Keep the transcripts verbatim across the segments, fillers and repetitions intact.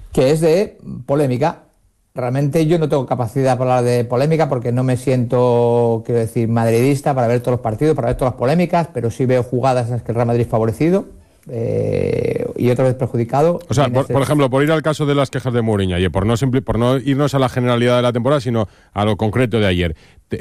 que es de polémica. Realmente yo no tengo capacidad para hablar de polémica porque no me siento, quiero decir, madridista para ver todos los partidos, para ver todas las polémicas, pero sí veo jugadas en las que el Real Madrid es favorecido eh, y otra vez perjudicado. O sea, por, por ejemplo, por ir al caso de las quejas de Mourinho ayer, por no, simple, por no irnos a la generalidad de la temporada, sino a lo concreto de ayer.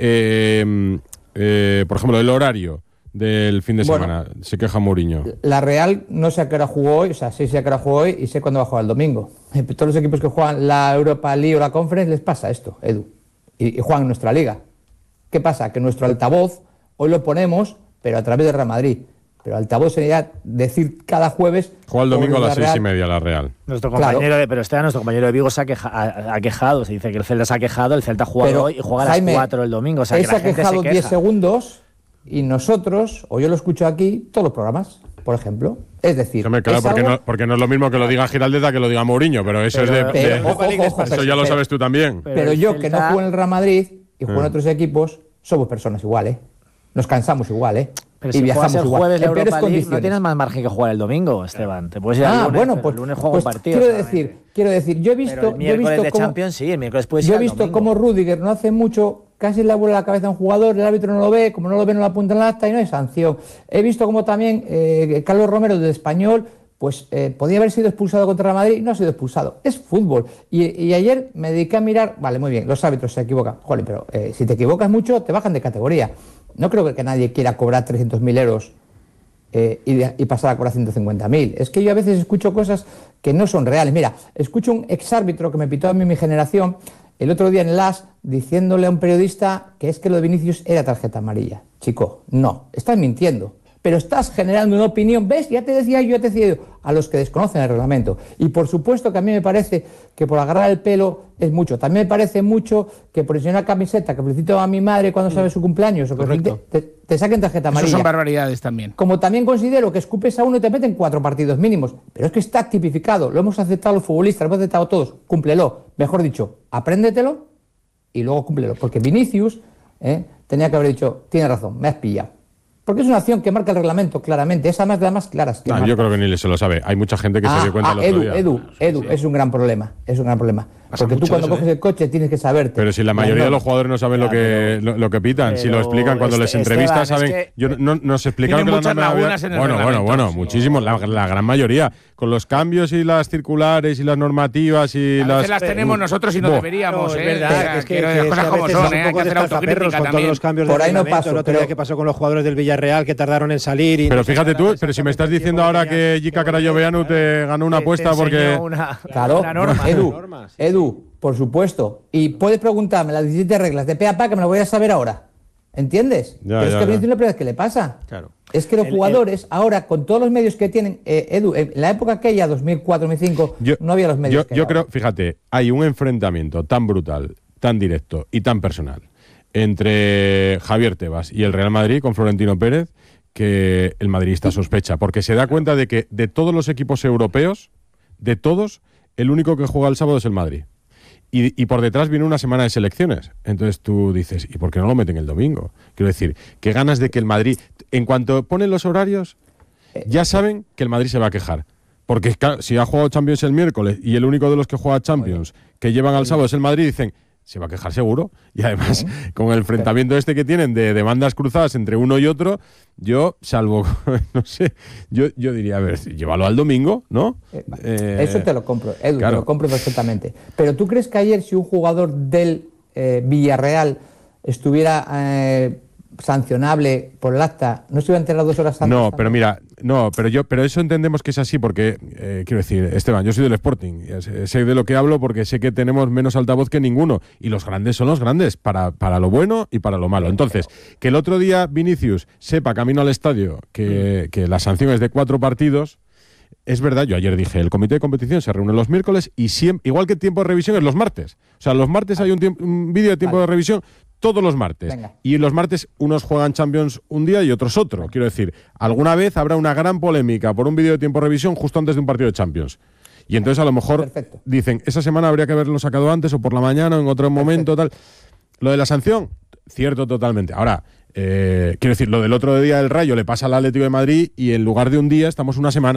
Eh, eh, por ejemplo, el horario del fin de bueno, semana, se queja Mourinho. La Real no sé a qué hora jugó hoy, o sea, sí sé a qué hora jugó hoy y sé cuándo va a jugar el domingo. Todos los equipos que juegan la Europa League o la Conference les pasa esto, Edu, y, y juegan en nuestra liga. ¿Qué pasa? Que nuestro altavoz hoy lo ponemos, pero a través de Real Madrid. Pero altavoz sería decir cada jueves... Juega el domingo a las seis y media la Real. Nuestro compañero claro. de, pero este nuestro compañero de Vigo se ha, queja, ha, ha quejado, se dice que el Celta se ha quejado, el Celta ha jugado pero, hoy y juega a las Jaime, cuatro el domingo. O sea, que la se ha gente quejado se queja. diez segundos y nosotros, o yo lo escucho aquí, todos los programas, por ejemplo. Es decir, me claro, es porque, algo... no, porque no es lo mismo que lo diga Giraldez que lo diga Mourinho, pero eso pero, es de... pero, de ojo, ojo, ojo, eso pero, ya lo sabes tú también. Pero, pero yo, Celta... que no juego en el Real Madrid y juego en eh. otros equipos, somos personas igual, ¿eh? Nos cansamos igual, ¿eh? Pero y si viajamos juegas el igual. jueves la Europa League, no condiciones. tienes más margen que jugar el domingo, Esteban. Te puedes ir ah, al lunes, bueno, pues, el lunes juego pues un partido. Quiero decir, quiero decir, yo he visto, pero el miércoles yo he visto de cómo, Champions sí, el miércoles puedes ir yo he al visto domingo. cómo Rüdiger no hace mucho casi le vuela la cabeza a un jugador, el árbitro no lo ve, como no lo ve no lo apunta en la acta y no hay sanción. He visto como también eh, Carlos Romero del Español pues eh, podía haber sido expulsado contra Madrid y no ha sido expulsado. Es fútbol. Y, y ayer me dediqué a mirar, vale, muy bien, los árbitros se equivocan. Joder, pero eh, si te equivocas mucho, te bajan de categoría. No creo que nadie quiera cobrar trescientos mil euros eh, y, de, y pasar a cobrar ciento cincuenta mil. Es que yo a veces escucho cosas que no son reales. Mira, escucho un exárbitro que me pitó a mí mi generación el otro día en el A S diciéndole a un periodista que es que lo de Vinicius era tarjeta amarilla. Chico, no, estás mintiendo. Pero estás generando una opinión, ¿ves? Ya te decía yo, ya te decía yo, a los que desconocen el reglamento. Y por supuesto que a mí me parece que por agarrar el pelo es mucho. También me parece mucho que por enseñar una camiseta que felicito a mi madre cuando sabe su cumpleaños o que te, te saquen tarjeta amarilla. Eso son barbaridades también. Como también considero que escupes a uno y te meten cuatro partidos mínimos. Pero es que está tipificado, lo hemos aceptado los futbolistas, lo hemos aceptado todos. Cúmplelo. Mejor dicho, apréndetelo y luego cúmplelo. Porque Vinicius eh, tenía que haber dicho, tiene razón, me has pillado. Porque es una acción que marca el reglamento claramente. Esa más de las más claras. Que no, yo creo que ni se lo sabe. Hay mucha gente que ah, se dio cuenta ah, el otro Edu, día. Edu, Edu, es un gran problema. Es un gran problema. Pasa Porque tú cuando eso, coges ¿eh? el coche tienes que saberte. Pero si la mayoría de los jugadores no saben ya, lo, que, pero, lo, lo que pitan, si lo explican cuando este, les entrevistas, Esteban, saben. Es que yo no, nos explicaron que muchas la lagunas en el Bueno, bueno, bueno, muchísimo, la, la gran mayoría. Con los cambios y las circulares y las normativas y a las. veces las tenemos nosotros y no Bo. deberíamos, no, ¿eh? es verdad, O sea, es que, que, que las cosas es que como son, ¿eh? Hay que hacer autocrítica con también. todos los cambios Por de ahí no reglamento, paso, el otro pero... día que pasó con los jugadores del Villarreal que tardaron en salir. Y pero no fíjate tú, pero si me estás diciendo ahora que Jica Carayoveanu te ganó una apuesta porque. Una, claro, una norma. Edu, Edu, por supuesto. Y puedes preguntarme las diecisiete reglas de pe a pa que me lo voy a saber ahora. ¿Entiendes? Ya, pero es ya, que a mí ya. es la primera vez que le pasa. Claro. Es que los El- jugadores, ahora, con todos los medios que tienen, eh, Edu, en la época aquella, dos mil cuatro, dos mil cinco, Yo, no había los medios yo, que yo hay creo, ahora. fíjate, hay un enfrentamiento tan brutal, tan directo y tan personal entre Javier Tebas y el Real Madrid con Florentino Pérez que el madridista sospecha, porque se da cuenta de que de todos los equipos europeos, de todos, el único que juega el sábado es el Madrid. Y, y por detrás viene una semana de selecciones. Entonces tú dices, ¿y por qué no lo meten el domingo? Quiero decir, qué ganas de que el Madrid, en cuanto ponen los horarios, ya saben que el Madrid se va a quejar. Porque claro, si ha jugado Champions el miércoles y el único de los que juega Champions que llevan al sábado es el Madrid, dicen, se va a quejar seguro. Y además, con el enfrentamiento este que tienen de demandas cruzadas entre uno y otro, yo, salvo, no sé, yo, yo diría, a ver, llévalo al domingo, ¿no? Eh, Eh, Eso te lo compro, Edu, claro. te lo compro perfectamente. Pero ¿tú crees que ayer si un jugador del eh, Villarreal estuviera eh, sancionable por el acta, no se iba a enterar dos horas antes? No, también? pero mira, no, pero yo, pero eso entendemos que es así porque, eh, quiero decir, Esteban, yo soy del Sporting, sé, sé de lo que hablo porque sé que tenemos menos altavoz que ninguno y los grandes son los grandes, para, para lo bueno y para lo malo. Entonces, que el otro día Vinicius sepa camino al estadio que, que la sanción es de cuatro partidos, es verdad, yo ayer dije, el comité de competición se reúne los miércoles y siempre, igual que el tiempo de revisión es los martes. O sea, los martes hay un, tiempo, un vídeo de tiempo Vale. de revisión todos los martes. Venga. Y los martes unos juegan Champions un día y otros otro. Quiero decir, alguna vez habrá una gran polémica por un vídeo de tiempo de revisión justo antes de un partido de Champions. Y entonces a lo mejor Perfecto. dicen, esa semana habría que haberlo sacado antes o por la mañana o en otro momento, tal. Lo de la sanción, cierto totalmente. Ahora, eh, quiero decir, lo del otro día del Rayo le pasa al Atlético de Madrid y en lugar de un día estamos una semana.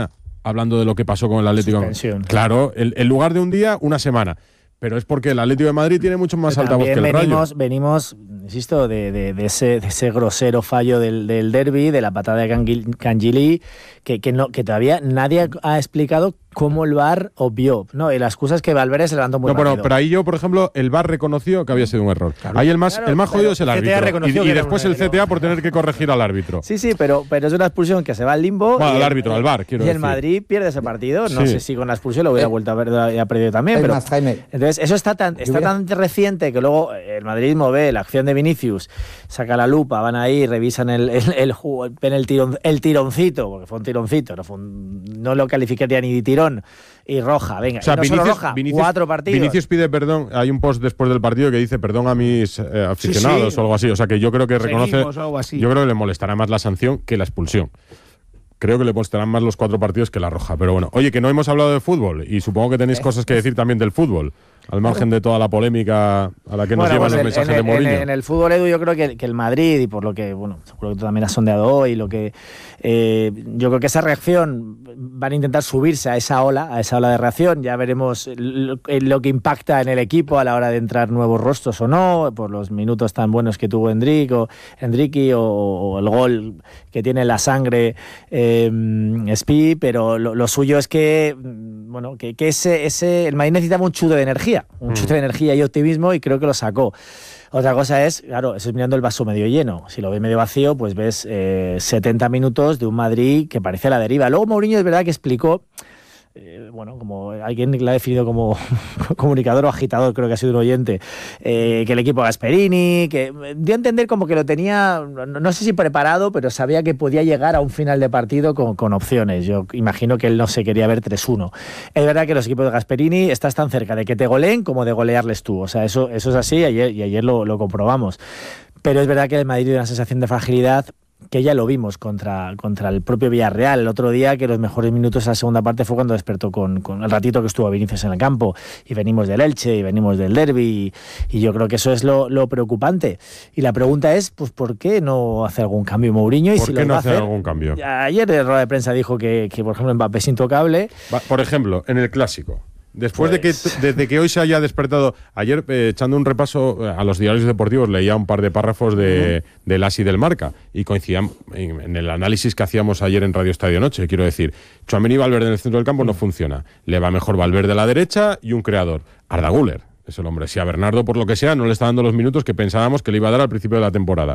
hablando de lo que pasó con el Atlético. Suspensión. Claro, en, en lugar de un día, una semana. Pero es porque el Atlético de Madrid tiene mucho más altavoz que el venimos, Rayo. Venimos, insisto, de, de, de, ese, de ese grosero fallo del, del derbi, de la patada de Cangili, que, que, no, que todavía nadie ha explicado cómo el V A R obvió. No, y la excusa es que Valverde se levantó muy no, pero, rápido. pero ahí yo, por ejemplo, el V A R reconoció que había sido un error. Claro. Ahí el más, Claro, el más jodido es el C T A árbitro. reconoció Y, que y era después un el C T A por tener que corregir al árbitro. Sí, sí, pero, pero es una expulsión que se va al limbo. Bueno, y al el, árbitro, al V A R, quiero Y el decir. Madrid pierde ese partido. No Sí. sé si con la expulsión lo hubiera Eh, vuelto a ver, ha perdido también. es Pero, más, Jaime, entonces, eso está tan, está hubiera- tan reciente que luego el madridismo ve la acción de Vinicius, saca la lupa, van ahí, revisan el, el, el, jugo- ven el, tirón, el tironcito, porque fue un tironcito, no, fue un- no lo calificaría ni de tirón, y roja, venga, O sea, y no Vinicius, solo roja, Vinicius- cuatro partidos. Vinicius pide perdón. Hay un post después del partido que dice perdón a mis eh, aficionados Sí, sí. o algo así. O sea, que yo creo que reconoce. Seguimos o algo así. Yo creo que le molestará más la sanción que la expulsión. Creo que le molestarán más los cuatro partidos que la roja. Pero bueno, oye, que no hemos hablado de fútbol y supongo que tenéis cosas que decir también del fútbol, al margen de toda la polémica a la que nos Bueno, llevan pues los el- mensajes en, de el, Mourinho. en el- en el fútbol, Edu, yo creo que, que el Madrid, y por lo que, bueno, seguro que tú también has sondeado hoy, lo que eh, yo creo que esa reacción van a intentar subirse a esa ola, a esa ola de reacción. Ya veremos lo, lo que impacta en el equipo a la hora de entrar nuevos rostros o no, por los minutos tan buenos que tuvo Endrick o Endricky o, o el gol que tiene en la sangre eh, Spi, pero lo, lo suyo es que, bueno, que, que ese, ese, el Madrid necesitaba un chute de energía, un Mm. chute de energía y optimismo, y creo que lo sacó. Otra cosa es, claro, eso es mirando el vaso medio lleno. Si lo ves medio vacío, pues ves eh, setenta minutos de un Madrid que parece a la deriva. Luego Mourinho es verdad que explicó, eh, bueno, como alguien la ha definido como comunicador o agitador, creo que ha sido un oyente, eh, que el equipo Gasperini, que dio a entender como que lo tenía, no, no sé si preparado, pero sabía que podía llegar a un final de partido con, con opciones. Yo imagino que él no se quería ver tres uno. Es verdad que los equipos de Gasperini estás tan cerca de que te goleen como de golearles tú. O sea, eso, eso es así, ayer, y ayer lo, lo comprobamos. Pero es verdad que el Madrid tiene una sensación de fragilidad que ya lo vimos contra, contra el propio Villarreal el otro día, que los mejores minutos de la segunda parte fue cuando despertó con, con el ratito que estuvo Vinicius en el campo, y venimos del Elche y venimos del derbi, y, y yo creo que eso es lo, lo preocupante. Y la pregunta es, pues ¿por qué no hace algún cambio Mourinho? Y ¿Por si qué lo no va a hace hacer, algún cambio? ayer en rueda de prensa dijo que, que por ejemplo Mbappé es intocable. Va, por ejemplo, en el Clásico. Después Pues- de que desde que hoy se haya despertado, ayer eh, echando un repaso eh, a los diarios deportivos, leía un par de párrafos de, uh-huh. del As y del Marca, y coincidían en, en el análisis que hacíamos ayer en Radio Estadio Noche. Quiero decir, Tchouaméni y Valverde en el centro del campo no funciona. Le va mejor Valverde a la derecha y un creador, Arda Güler. Es el hombre. Si a Bernardo, por lo que sea, no le está dando los minutos que pensábamos que le iba a dar al principio de la temporada.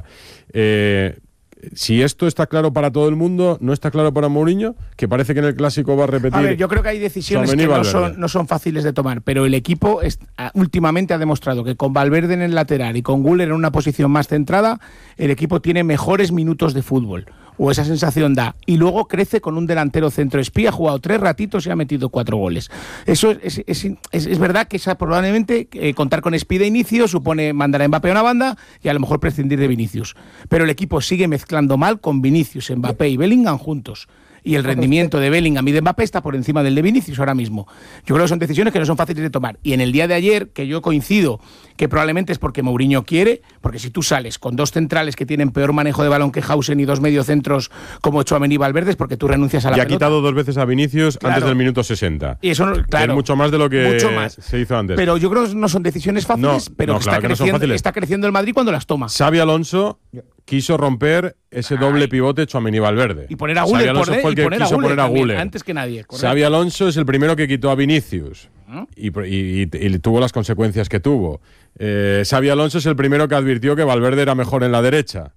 Eh, si esto está claro para todo el mundo, ¿no está claro para Mourinho? Que parece que en el Clásico va a repetir. A ver, yo creo que hay decisiones Tchouaméni y que no Valverde. son, no son fáciles de tomar, pero el equipo es, a, últimamente ha demostrado que con Valverde en el lateral y con Güler en una posición más centrada, el equipo tiene mejores minutos de fútbol. O esa sensación da. Y luego crece con un delantero centro. Espía ha jugado tres ratitos y ha metido cuatro goles. Eso es, es, es, es, es verdad que esa, probablemente eh, contar con Espía de inicio supone mandar a Mbappé a una banda y a lo mejor prescindir de Vinicius. Pero el equipo sigue mezclando mal con Vinicius, Mbappé y Bellingham juntos. Y el rendimiento de Bellingham y de Mbappé está por encima del de Vinicius ahora mismo. Yo creo que son decisiones que no son fáciles de tomar. Y en el día de ayer, que yo coincido que probablemente es porque Mourinho quiere, porque si tú sales con dos centrales que tienen peor manejo de balón que Hausen y dos mediocentros como Tchouaméni y Valverde, es porque tú renuncias a la y ha pelota. quitado dos veces a Vinicius Claro. antes del minuto sesenta. Y eso, no- claro, es mucho más de lo que mucho más. se hizo antes. Pero yo creo que no son decisiones fáciles, No, pero no, que claro está, que no son creciendo, fáciles. está creciendo el Madrid cuando las toma. Xavi Alonso quiso romper ese doble pivote Tchouaméni y Valverde. Y poner a Xavi Güler, Alonso por, fue el y que poner a quiso Güler poner a también, Güler. antes que nadie. correcto. Xavi Alonso es el primero que quitó a Vinicius y, y- y- y tuvo las consecuencias que tuvo. Eh, Xavi Alonso es el primero que advirtió que Valverde era mejor en la derecha.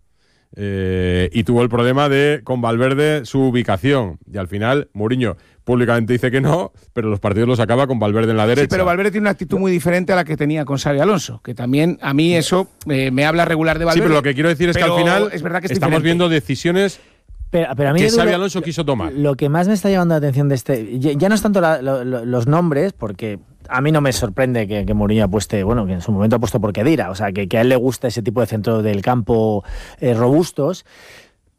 Eh, y tuvo el problema de, con Valverde, su ubicación. Y al final, Mourinho públicamente dice que no, pero los partidos los acaba con Valverde en la derecha. Sí, pero Valverde tiene una actitud muy diferente a la que tenía con Xavi Alonso, que también a mí eso eh, me habla regular de Valverde. Sí, pero lo que quiero decir es que al pero final es verdad que es estamos diferente. viendo decisiones Pero, pero a mí, que Edu, Xavi lo- Alonso quiso tomar. Lo que más me está llamando la atención de este, ya, ya no es tanto la- lo- lo- los nombres, porque a mí no me sorprende que, que Mourinho apueste, bueno, que en su momento ha puesto por Khedira, o sea, que, que a él le gusta ese tipo de centros del campo eh, robustos.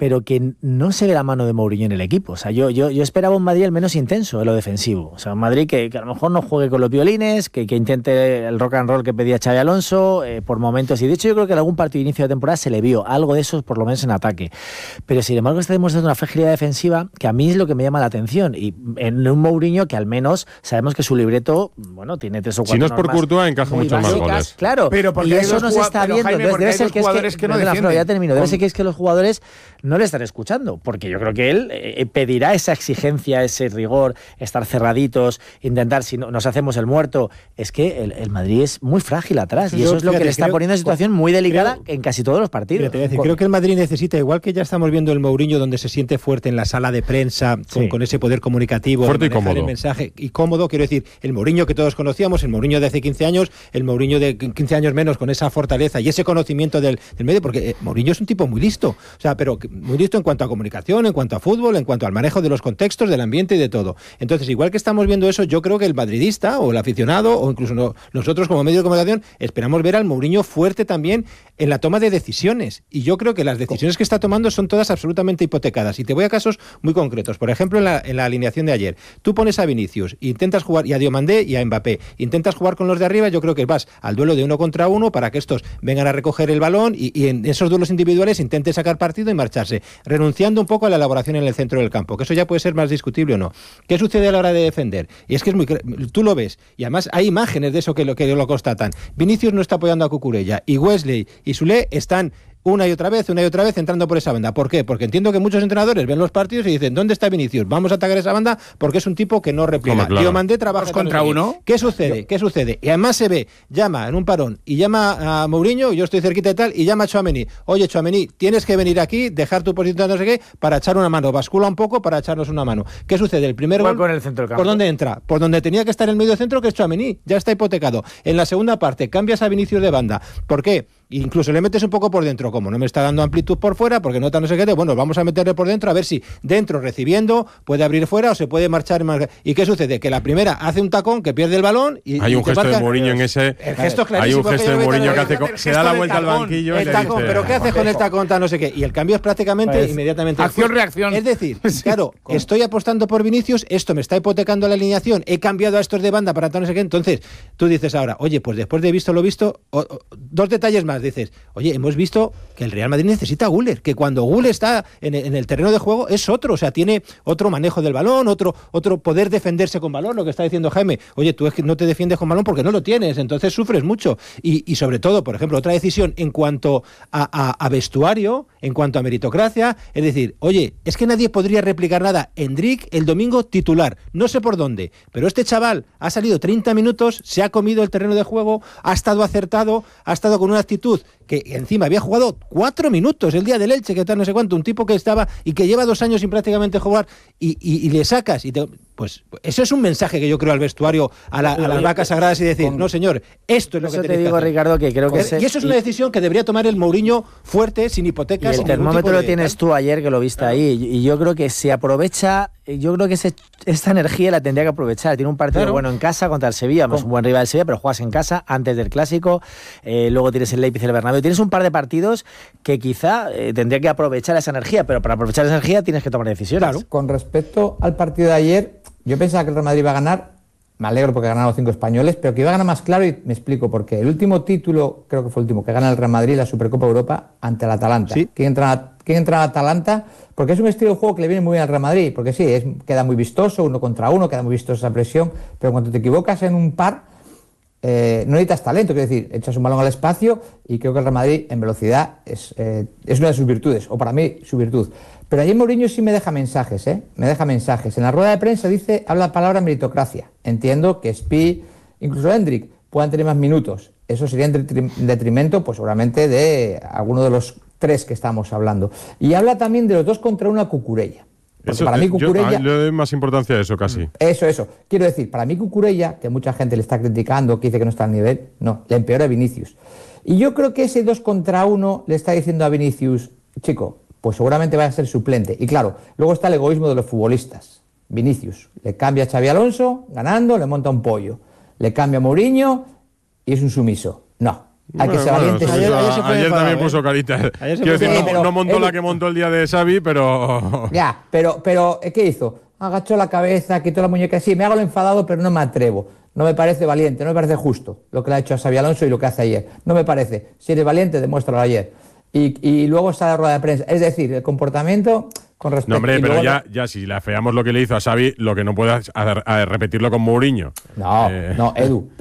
pero que no se ve la mano de Mourinho en el equipo. O sea, yo, yo, yo esperaba un Madrid al menos intenso en lo defensivo. O sea, un Madrid que, que a lo mejor no juegue con los violines, que, que intente el rock and roll que pedía Xabi Alonso eh, por momentos. Y de hecho yo creo que en algún partido de inicio de temporada se le vio algo de eso, por lo menos en ataque. Pero sin embargo está demostrando una fragilidad defensiva que a mí es lo que me llama la atención. Y en un Mourinho que al menos sabemos que su libreto, bueno, tiene tres o cuatro Si no es por normas Courtois, encaja muy muchos más básicas. goles. Claro, Pero porque y hay eso dos no se jugad- está pero, viendo. Jaime, Entonces, porque debe hay ser dos que es jugadores que, que no perdona, Fran, ya defienden. termino. Debe Con- ser que es que los jugadores no le están escuchando, porque yo creo que él eh, pedirá esa exigencia, ese rigor, estar cerraditos, intentar, si no, nos hacemos el muerto. Es que el, el Madrid es muy frágil atrás, y Yo, eso es lo que fíjate, le está creo- poniendo en situación muy delicada creo- en casi todos los partidos. Mira, te voy a decir, creo que el Madrid necesita, igual que ya estamos viendo el Mourinho donde se siente fuerte en la sala de prensa, con, Sí. con ese poder comunicativo, Fuerte de y manejar cómodo. el mensaje, y cómodo, quiero decir, el Mourinho que todos conocíamos, el Mourinho de hace quince años, el Mourinho de quince años menos, con esa fortaleza y ese conocimiento del, del medio, porque eh, Mourinho es un tipo muy listo, o sea, pero que- muy listo en cuanto a comunicación, en cuanto a fútbol, en cuanto al manejo de los contextos, del ambiente y de todo. Entonces, igual que estamos viendo eso, yo creo que el madridista o el aficionado, o incluso no- nosotros como medio de comunicación, esperamos ver al Mourinho fuerte también en la toma de decisiones. Y yo creo que las decisiones que está tomando son todas absolutamente hipotecadas. Y te voy a casos muy concretos. Por ejemplo, en la, en la alineación de ayer, tú pones a Vinicius, intentas jugar, y a Diomandé y a Mbappé, intentas jugar con los de arriba, yo creo que vas al duelo de uno contra uno para que estos vengan a recoger el balón y, y en esos duelos individuales intente sacar partido y marcharse, renunciando un poco a la elaboración en el centro del campo, que eso ya puede ser más discutible o no. ¿Qué sucede a la hora de defender? Y es que es muy cre- tú lo ves, y además hay imágenes de eso que lo, que lo constatan. Vinicius no está apoyando a Cucurella, y Wesley y Soulé están una y otra vez, una y otra vez entrando por esa banda. ¿Por qué? Porque entiendo que muchos entrenadores ven los partidos y dicen, ¿dónde está Vinicius? Vamos a atacar esa banda porque es un tipo que no repliega. Hombre, claro. Diomandé trabaja Dos con contra no sé qué. uno. ¿Qué sucede? ¿Qué sucede? Y además se ve, llama en un parón y llama a Mourinho, yo estoy cerquita y tal, y llama a Tchouaméni. Oye, Tchouaméni, tienes que venir aquí, dejar tu posición no sé qué, para echar una mano. Bascula un poco para echarnos una mano. ¿Qué sucede? El primer Juega gol, con el centro del campo. ¿por dónde entra? Por donde tenía que estar en el medio centro, que es Tchouaméni. Ya está hipotecado. En la segunda parte, cambias a Vinicius de banda. ¿Por qué? Incluso le metes un poco por dentro, como no me está dando amplitud por fuera, porque nota no sé qué, bueno, vamos a meterle por dentro a ver si dentro recibiendo puede abrir fuera o se puede marchar más. ¿Y qué sucede? Que la primera hace un tacón que pierde el balón y Hay y un te gesto marca- de Mourinho en ese. El gesto es Hay clarísimo. un gesto que de yo Mourinho creo que hace. que co- Se da la vuelta al banquillo y el le tacón, dice, pero ¿qué hace con el tacón? Tal, no sé qué. Y el cambio es prácticamente Pues, inmediatamente. acción-reacción. Es decir, claro, estoy apostando por Vinicius, esto me está hipotecando la alineación, he cambiado a estos de banda para tal, no sé qué. Entonces, tú dices ahora, oye, pues después de visto lo visto, o- o- dos detalles más. Dices, oye, hemos visto que el Real Madrid necesita a Güler, que cuando Güler está en, en el terreno de juego es otro, o sea, tiene otro manejo del balón, otro, otro poder defenderse con balón, lo que está diciendo Jaime. Oye, tú es que no te defiendes con balón porque no lo tienes, entonces sufres mucho. Y, y sobre todo, por ejemplo, otra decisión en cuanto a, a- a vestuario, en cuanto a meritocracia, es decir, oye, es que nadie podría replicar nada. Endrick el domingo titular, no sé por dónde, pero este chaval ha salido treinta minutos, se ha comido el terreno de juego, ha estado acertado, ha estado con una actitud que encima había jugado cuatro minutos el día del Elche, que tal, no sé cuánto, un tipo que estaba y que lleva dos años sin prácticamente jugar y, y- y le sacas y te, pues eso es un mensaje que yo creo al vestuario, a, la- a las vacas sagradas y decir, no señor, esto es lo Por que eso te tenéis que digo, hacer. Ricardo, que creo que Y ese- eso es una y- decisión que debería tomar el Mourinho fuerte, sin Y hipotecas. el sin ningún termómetro tipo lo de- tienes tú ayer, que lo viste ahí. Y y yo creo que se aprovecha, yo creo que ese, esta energía la tendría que aprovechar. Tiene un partido Claro. bueno en casa contra el Sevilla, no es un buen rival del Sevilla, pero juegas en casa antes del Clásico. Eh, luego tienes el Leipzig y el Bernabéu. Tienes un par de partidos que quizá eh, tendría que aprovechar esa energía, pero para aprovechar esa energía tienes que tomar decisiones. Claro. Con respecto al partido de ayer, yo pensaba que el Real Madrid iba a ganar. Me alegro porque ganaron los cinco españoles, pero que iba a ganar más claro y me explico por qué. El último título, creo que fue el último, que gana el Real Madrid, la Supercopa Europa, ante el Atalanta. Sí. ¿Quién entra, quién entra al Atalanta? Porque es un estilo de juego que le viene muy bien al Real Madrid, porque sí, es, queda muy vistoso, uno contra uno, queda muy vistosa esa presión, pero cuando te equivocas en un par, eh, no necesitas talento, quiero decir, echas un balón al espacio y creo que el Real Madrid en velocidad es, eh, es una de sus virtudes, o para mí su virtud. Pero ayer Mourinho sí me deja mensajes, ¿eh? Me deja mensajes. En la rueda de prensa dice, habla la palabra meritocracia. Entiendo que Spi, incluso Endrick, puedan tener más minutos. Eso sería en detri- detrimento, pues seguramente, de alguno de los tres que estamos hablando. Y habla también de los dos contra una Cucurella. Porque Eso, para mí eh, yo Cucurella... a- le doy más importancia a eso casi. Eso, eso. Quiero decir, para mí Cucurella, que mucha gente le está criticando, que dice que no está al nivel, no, le empeora a Vinicius. Y yo creo que ese dos contra uno le está diciendo a Vinicius, chico, pues seguramente va a ser suplente. Y claro, luego está el egoísmo de los futbolistas. Vinicius, le cambia a Xabi Alonso, ganando, le monta un pollo. Le cambia a Mourinho y es un sumiso. No. Hay que ser Bueno, valiente. bueno, sí. ayer- ayer se ayer, fue enfadado, también ¿eh? puso carita. Ayer se Quiero fue decir, no, enfadado. no montó Pero, la que montó el día de Xavi, pero... Ya, pero, pero ¿qué hizo? Agachó la cabeza, quitó la muñeca. Sí, me hago lo enfadado, pero no me atrevo. No me parece valiente, no me parece justo lo que le ha hecho a Xabi Alonso y lo que hace ayer. No me parece. Si eres valiente, demuéstralo ayer. Y, y luego está la rueda de prensa. Es decir, el comportamiento con respecto... No, hombre, y pero luego ya, ya si le afeamos lo que le hizo a Xavi, lo que no puede hacer, a repetirlo con Mourinho. No, Eh, no, Edu.